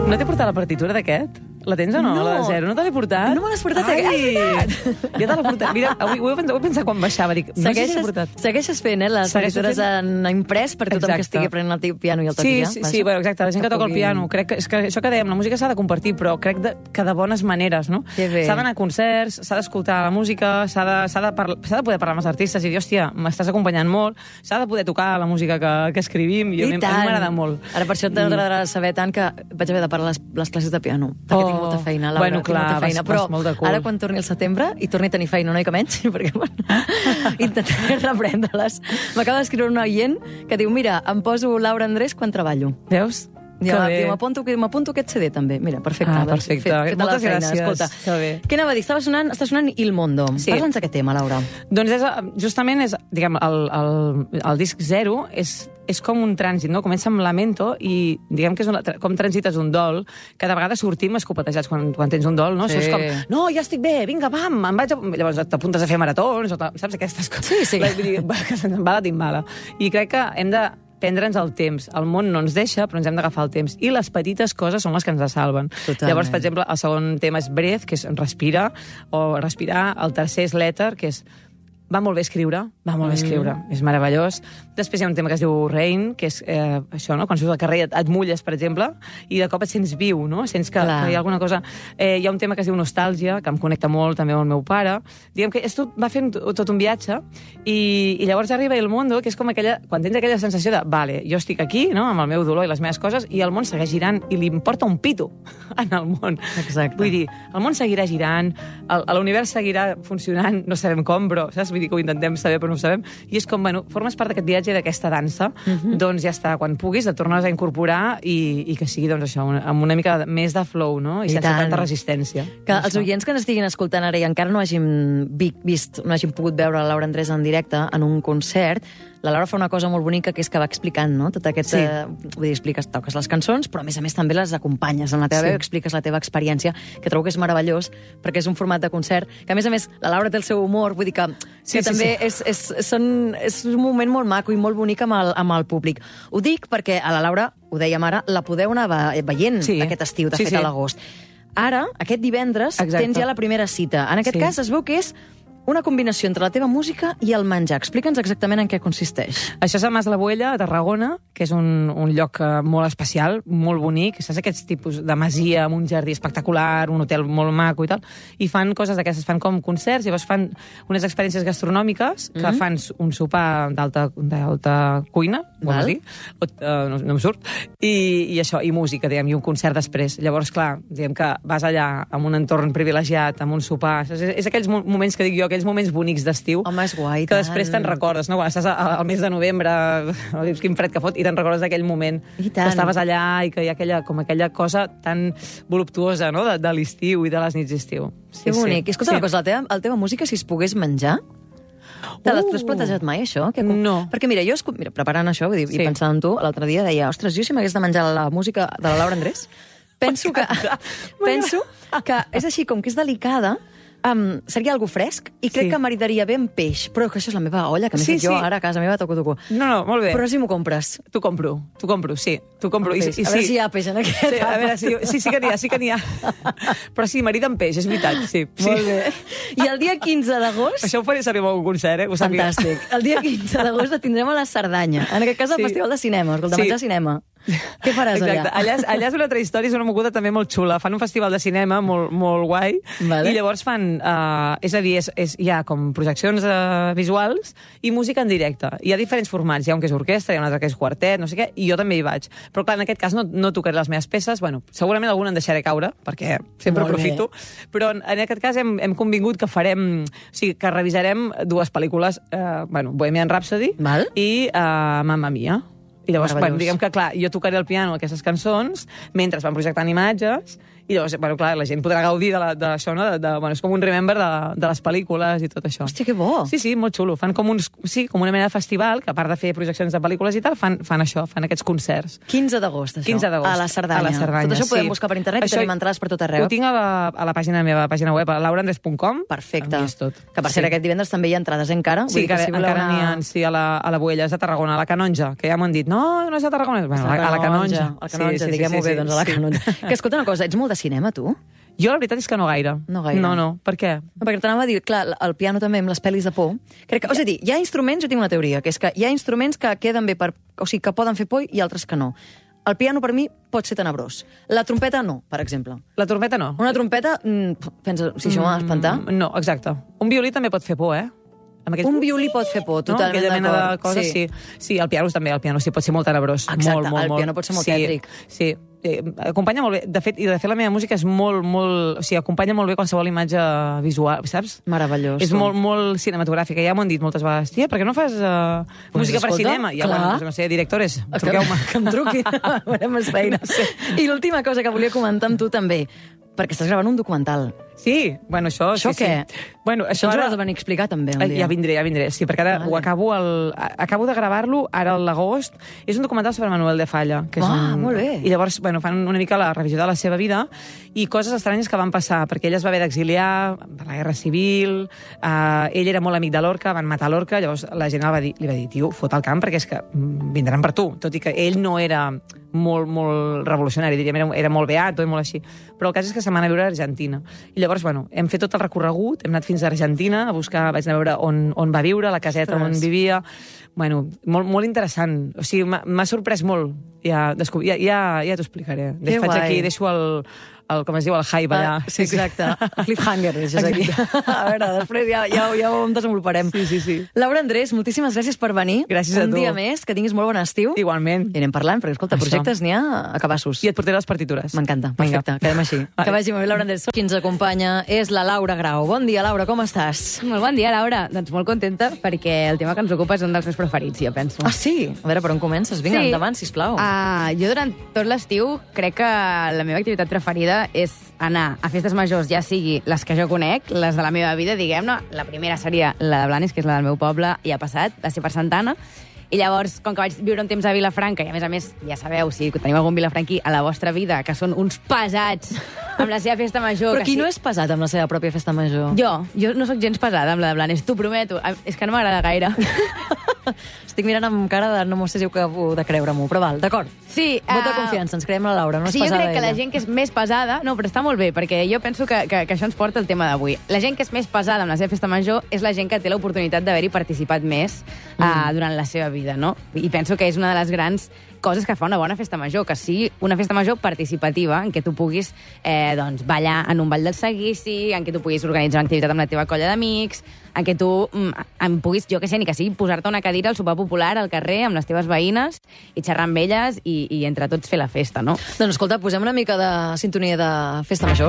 No t'he portat la partitura d'aquest? La tens o no? La de zero. No te l'he portat? No me l'has portat aquest. Ja te l'he portat. Mira, avui ho he pensat quan baixava. Dic, no sé si l'he portat. Segueixes fent, les partitures en imprès per tothom que estigui aprenent el piano i el toqui ja? Sí, bueno, exacte. La gent que toca el piano. Crec que, és que això que dèiem, la música s'ha de compartir, però crec que de bones maneres, no? S'ha d'anar a concerts, s'ha d'escoltar la música, s'ha de poder parlar amb els artistes i dir, hòstia, m'estàs acompanyant molt, s'ha de poder tocar la música que escrivim, i a mi m'agrada molt. Ara per això t'agradarà saber tant que vaig haver de parar les classes de piano, perquè tinc molta feina, Laura. Bueno, clar, però ara quan torni al setembre i torni a tenir feina una mica menys, perquè intentaré reprendre-les. M'acaba d'escriure un oient que diu, mira, em poso Laura Andrés quan treballo. Veus? M'apunto aquest CD també. Mira, perfecte. Perfecte. Moltes gràcies. Escolta, què anava a dir? Està sonant Il Mondo. Parla'ns d'aquest tema, Laura. Doncs justament diguem, el disc zero és com un trànsit, no? Comença amb Lamento i diguem que és com transites un dol, que de vegades sortim escopetejats quan tens un dol, no? Sí. Això és com, no, ja estic bé, vinga, vam, llavors t'apuntes a fer maratons, saps aquestes coses? Sí. Que se'ns va la timbala. I crec que hem de prendre'ns el temps. El món no ens deixa, però ens hem d'agafar el temps. I les petites coses són les que ens salven. Totalment. Llavors, per exemple, el segon tema és Breath, que és respirar, o respirar. El tercer és Letter, que és va molt bé escriure, és meravellós. Després hi ha un tema que es diu Rain, que és això, no? Quan surts al carrer et mulles, per exemple, i de cop et sents viu, no? Sents que hi ha alguna cosa... Hi ha un tema que es diu Nostàlgia, que em connecta molt també amb el meu pare. Diguem que va fent tot un viatge, i llavors arriba El Mundo, que és com quan tens aquella sensació de, vale, jo estic aquí, no?, amb el meu dolor i les meves coses, i el món segueix girant, i li importa un pito en el món. Exacte. Vull dir, el món seguirà girant, l'univers seguirà funcionant, no sabem com, però, saps? Vull dir que ho intentem saber, però no ho sabem. I és com, bueno, formes part d'aquest viatge i d'aquesta dansa, doncs ja està, quan puguis, et tornes a incorporar i que sigui, doncs això, amb una mica més de flow, no? I sense tanta resistència. Que els oients que ens estiguin escoltant ara i encara no hagin vist, no hagin pogut veure la Laura Andrés en directe en un concert, la Laura fa una cosa molt bonica, que és que va explicant, no?, tot aquest... Vull dir, toques les cançons, però a més també les acompanyes en la teva veu, expliques la teva experiència, que trobo que és meravellós, perquè és un format de concert, que a més la Laura té el seu humor, vull dir que també és un moment molt maco i molt bonic amb el públic. Ho dic perquè a la Laura, ho dèiem ara, la podeu anar veient aquest estiu, de fet, a l'agost. Ara, aquest divendres, tens ja la primera cita. En aquest cas es veu que és una combinació entre la teva música i el menjar. Explica'ns exactament en què consisteix. Això és a Mas la Boella, a Tarragona, que és un lloc molt especial, molt bonic. Saps aquests tipus de masia amb un jardí espectacular, un hotel molt maco i tal. I fan coses d'aquestes, fan com concerts, llavors fan unes experiències gastronòmiques, que fan un sopar d'alta cuina, no em surt, i això, i música, diguem, i un concert després. Llavors, clar, diguem que vas allà amb un entorn privilegiat, amb un sopar. És aquells moments que dic jo, aquells moments bonics d'estiu, home, és guai, que després te'n recordes, no? Quan estàs al mes de novembre, dius quin fred que fot, i te'n recordes d'aquell moment que estaves allà i que hi ha aquella cosa tan voluptuosa, no?, de l'estiu i de les nits d'estiu. Que bonic. Escolta una cosa, la teva música, si es pogués menjar, te l'has plantejat mai, això? No. Perquè mira, jo preparant això, vull dir, i pensant en tu, l'altre dia deia, ostres, jo si m'hagués de menjar la música de la Laura Andrés, penso que és així, com que és delicada, seria algo fresc i crec que maridaria bé amb peix, però que això és la meva olla, que a més jo ara a casa meva toco. No, molt bé. Però si m'ho compres. T'ho compro, sí. T'ho compro. A veure si hi ha peix en aquest. A veure, sí que n'hi ha. Però sí, marida amb peix, és veritat, sí. Molt bé. I el dia 15 d'agost... Això ho faré saber en algun concert, Fantàstic. El dia 15 d'agost la tindrem a la Cerdanya. En aquest cas, al Festival de Cinema. Escolta, menjar cinema. Què faràs allà? Allà és una altra història, és una moguda també molt xula. Fan un festival de cinema molt guai, i llavors fan... És a dir, hi ha com projeccions visuals i música en directe. Hi ha diferents formats. Hi ha un que és orquestra, hi ha un altre que és quartet, no sé què, i jo també hi vaig. Però clar, en aquest cas no tocaré les meves peces. Bueno, segurament alguna en deixaré caure, perquè sempre aprofito. Però en aquest cas hem convingut que farem... O sigui, que revisarem dues pel·lícules, Bohemian Rhapsody i Mamma Mia. I llavors, diguem que, clar, jo tocaré al piano aquestes cançons mentre van projectant imatges I llavors, bueno, clar, la gent podrà gaudir d'això, no? Bueno, és com un remember de les pel·lícules i tot això. Hòstia, que bo! Sí, molt xulo. Fan com una mena de festival, que a part de fer projeccions de pel·lícules i tal, fan això, fan aquests concerts. 15 d'agost, això. 15 d'agost. A la Cerdanya. A la Cerdanya, tot això podem sí. buscar per internet i tenim entrades per tot arreu. Ho tinc a la meva pàgina web, a lauraandres.com. Perfecte. Aquí és tot. Que per cert, aquest divendres també hi ha entrades encara. Sí, encara n'hi ha, sí, a la Boella, és de Tarragona, a la Canonja, que ja m'han dit, no és de Tarragona. Bueno, a la Canonja. A la Canonja, diguem-ho bé, doncs a la Canonja. Que escolta una cosa, ets molt de cinema, tu? Jo la veritat és que no gaire. No gaire. No. Per què? Perquè t'anava a dir, clar, el piano també amb les pel·lis de por. Crec que, és a dir, hi ha instruments, jo tinc una teoria, que és que hi ha instruments que queden bé o sigui, que poden fer por i altres que no. El piano, per mi, pot ser tenebrós. La trompeta, no, per exemple. La trompeta, no. Una trompeta, pensa, si això m'ha d'espantar. No, exacte. Un violí també pot fer por, Un violí pot fer por, totalment d'acord. Aquella mena de coses, sí. El piano també, el piano sí pot ser molt tenebrós. Exacte, el piano pot ser molt tètric. Sí. Acompanya molt bé. De fet, la meva música és molt... O sigui, acompanya molt bé qualsevol imatge visual, saps? Meravellós. És molt cinematogràfica. Ja m'ho han dit moltes vegades. Tia, per què no fas música per cinema? Ja, bueno, no sé, directores, truqueu-me. Que em truquin, farem més feina. I l'última cosa que volia comentar amb tu també, perquè estàs gravant un documental. Sí, bueno, això... Això sí, què? Sí. Bueno, això ens ho has de venir a explicar també un dia. Ja vindré, sí, perquè ara ho acabo de gravar-lo ara a l'agost. És un documental sobre Manuel de Falla. Molt bé. I llavors, bueno, fan una mica la revisió de la seva vida i coses estranyes que van passar, perquè ell es va haver d'exiliar per la Guerra Civil, ell era molt amic de Lorca, van matar Lorca, llavors la gent li va dir, tio, fot el camp perquè és que vindran per tu, tot i que ell no era molt revolucionari, diríem, era molt beato i molt així. Però el cas és que se'n van a viure a Argentina. I llavors, bueno, hem fet tot el recorregut, hem anat fins a Argentina a buscar, vaig anar a veure on va viure, la caseta on vivia. Bueno, molt interessant. O sigui, m'ha sorprès molt. Ja t'ho explicaré. Faig aquí, deixo com es diu, el hype allà. Sí, exacte. El cliffhanger, deixes aquí. A veure, després ja ho desenvoluparem. Sí. Laura Andrés, moltíssimes gràcies per venir. Gràcies a tu. Un dia més, que tinguis molt bon estiu. Igualment. I anem parlant, perquè, escolta, projectes n'hi ha a cabassos. I et portaré les partitures. M'encanta, perfecte. Quedem així. Que vagi molt bé, Laura Andrés. Qui ens acompanya és la Laura Grau. Bon dia, Laura, com estàs? Molt bon dia, Laura. Doncs molt contenta, perquè el tema que ens ocupa és un dels meus preferits, jo penso. Ah, sí? A veure, per on comences? Vinga, endavant, sisplau. Jo durant tot l'estiu crec que la meva activitat preferida és anar a festes majors, ja sigui les que jo conec, les de la meva vida, diguem-ne. La primera seria la de Blanes, que és la del meu poble, i ha passat, va ser per Santa Anna. I llavors, com que vaig viure un temps a Vilafranca, i a més, ja sabeu, si teniu algun vilafranquí a la vostra vida, que són uns pesats amb la seva festa major... Però qui no és pesat amb la seva pròpia festa major? Jo no sóc gens pesada amb la de Blanes, t'ho prometo. És que no m'agrada gaire. Estic mirant amb cara de no sé si ho acabo de creure-m'ho, però val, d'acord. Sí. Vota confiança, ens creiem la Laura, no és sí, pesada jo crec que ella. la gent que és més pesada... No, però està molt bé, perquè jo penso que això ens porta al tema d'avui. La gent que és més pesada amb la seva festa major és la gent que té l'oportunitat d'haver-hi participat més durant la seva vida, no? I penso que és una de les grans coses que fa una bona festa major, que sigui una festa major participativa, en què tu puguis ballar en un ball del seguici, en què tu puguis organitzar una activitat amb la teva colla d'amics, en què tu puguis, jo què sé, ni que sigui posar-te una cadira al sopar popular al carrer amb les teves veïnes i xerrar amb elles i entre tots fer la festa, no? Doncs escolta, posem una mica de sintonia de festa major.